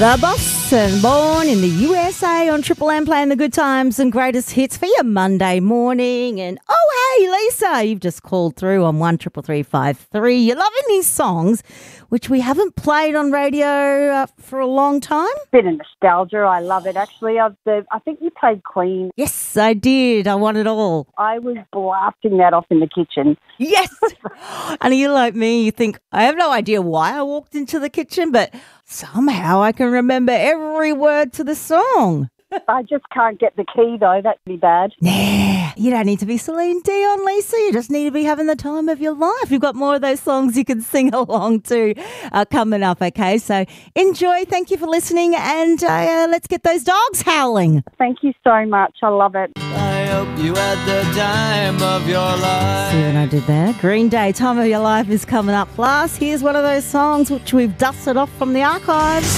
The Boss and Born in the USA on Triple M, playing the good times and greatest hits for your Monday morning. And oh, hey, Lisa, you've just called through on 133353. You're loving these songs, which we haven't played on radio for a long time. Bit of nostalgia. I love it, actually. I think you played Queen. Yes, I did. I want it all. I was blasting that off in the kitchen. Yes. And you like me, you think, I have no idea why I walked into the kitchen, but somehow I can remember every word to the song. I just can't get the key, though. That'd be bad. Nah, you don't need to be Celine Dion, Lisa. You just need to be having the time of your life. You've got more of those songs you can sing along to coming up, okay? So enjoy. Thank you for listening, and let's get those dogs howling. Thank you so much. I love it. I hope you had the time of your life. See what I did there? Green Day, Time of Your Life is coming up. Plus, here's one of those songs which we've dusted off from the archives.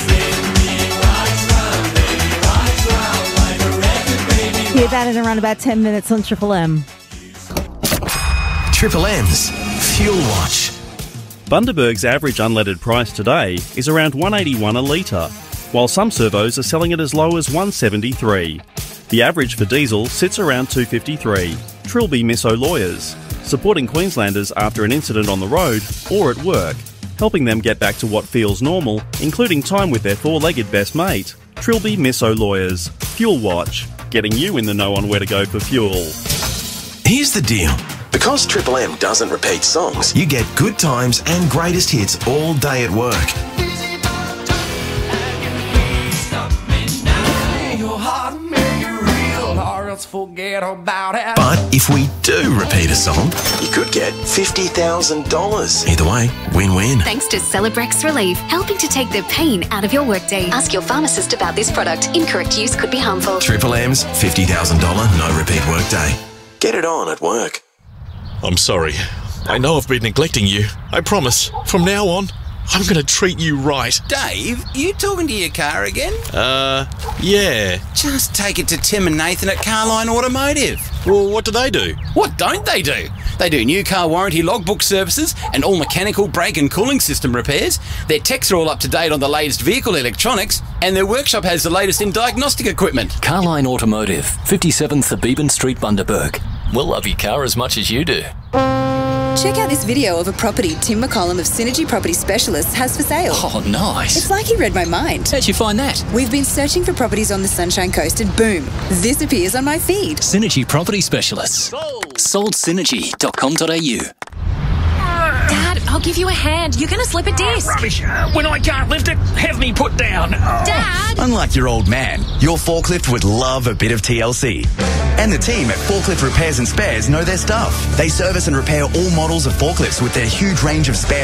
Hear that in around about 10 minutes on Triple M. Triple M's Fuel Watch. Bundaberg's average unleaded price today is around $1.81 a litre, while some servos are selling it as low as $1.73. The average for diesel sits around $2.53. Trilby Misso Lawyers, supporting Queenslanders after an incident on the road or at work, helping them get back to what feels normal, including time with their four-legged best mate. Trilby Misso Lawyers, Fuel Watch, getting you in the know on where to go for fuel. Here's the deal. Because Triple M doesn't repeat songs, you get good times and greatest hits all day at work. But if we do repeat a song, you could get $50,000. Either way, win-win. Thanks to Celebrex Relief, helping to take the pain out of your workday. Ask your pharmacist about this product. Incorrect use could be harmful. Triple M's $50,000 no repeat workday. Get it on at work. I'm sorry. I know I've been neglecting you. I promise. From now on, I'm going to treat you right. Dave, you talking to your car again? Yeah. Just take it to Tim and Nathan at Carline Automotive. Well, what do they do? What don't they do? They do new car warranty logbook services and all mechanical, brake and cooling system repairs. Their techs are all up to date on the latest vehicle electronics, and their workshop has the latest in diagnostic equipment. Carline Automotive, 57 Thebeban Street, Bundaberg. We'll love your car as much as you do. Check out this video of a property Tim McCollum of Synergy Property Specialists has for sale. Oh, nice. It's like he read my mind. How'd you find that? We've been searching for properties on the Sunshine Coast and boom, this appears on my feed. Synergy Property Specialists. Soldsynergy.com.au. Dad, I'll give you a hand. You're going to slip a disc. Rubbish. When I can't lift it, have me put down. Dad! Unlike your old man, your forklift would love a bit of TLC. And the team at Forklift Repairs and Spares know their stuff. They service and repair all models of forklifts with their huge range of spare